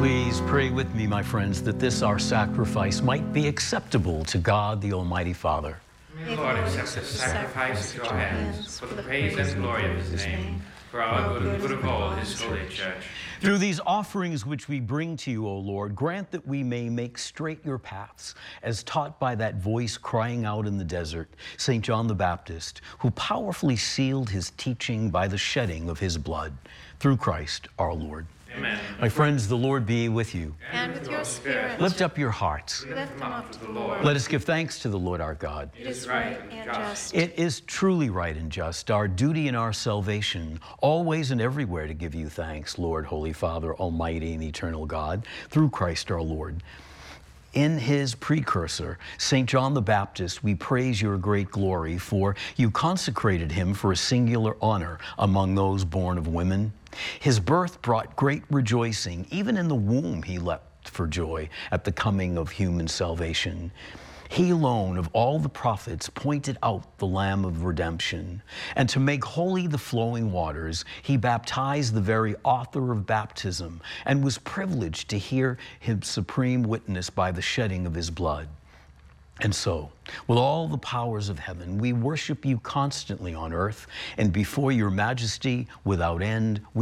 Please pray with me, my friends, that this our sacrifice might be acceptable to God, the Almighty Father. May the Lord accept this sacrifice at your hands for the praise and glory of his name, for our good and good of all his holy church. Through these offerings which we bring to you, O Lord, grant that we may make straight your paths, as taught by that voice crying out in the desert, St. John the Baptist, who powerfully sealed his teaching by the shedding of his blood. Through Christ our Lord. Amen. My friends, the Lord be with you. And with your spirit. Lift up your hearts. Lift them up to the Lord. Let us give thanks to the Lord our God. It is right and just. It is truly right and just, our duty and our salvation, always and everywhere to give you thanks, Lord, Holy Father, Almighty and eternal God, through Christ our Lord. In his precursor, St. John the Baptist, we praise your great glory, for you consecrated him for a singular honor among those born of women. His birth brought great rejoicing. Even in the womb he leapt for joy at the coming of human salvation. He alone of all the prophets pointed out the Lamb of redemption. And to make holy the flowing waters, he baptized the very author of baptism and was privileged to hear him supreme witness by the shedding of his blood. And so, with all the powers of heaven, we worship you constantly on earth, and before your majesty without end, we